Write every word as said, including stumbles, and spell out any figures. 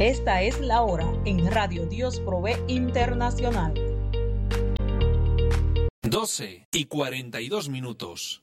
Esta es la hora en Radio Dios Provee Internacional. doce y cuarenta y dos minutos.